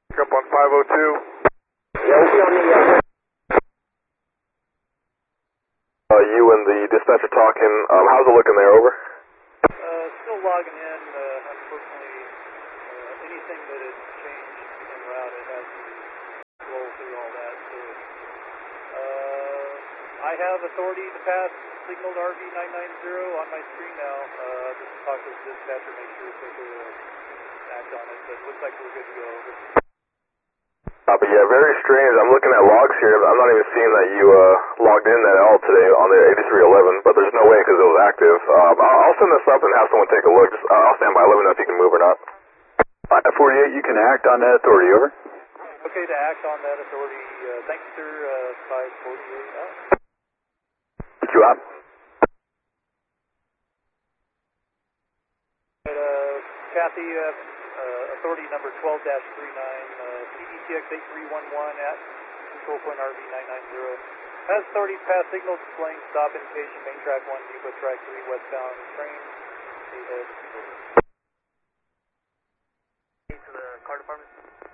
Up on 502. Yeah, we'll be on the, You and the dispatcher talking. How's it looking there, over? Still logging in. Unfortunately, anything that had changed en route, it has to roll through all that. So, I have authority to pass signaled RV990 on my screen now. Just talk to the dispatcher, make sure it's okay to act on it. But it looks like we're good to go. But yeah, very strange. I'm looking at logs here. I'm not even seeing that you logged in at all today on the 8311, but there's no way because it was active. I'll send this up and have someone take a look. Just, I'll stand by. Let me know if you can move or not. 48, you can act on that authority, over. Okay to act on that authority. Thank you, sir. 548 out. Thank you, out. Kathy, authority number 12-39, CDTX 8311 at control point RV990. Has authority to pass signal displaying stop indication main track 1, depot track 3, westbound train. To the car department.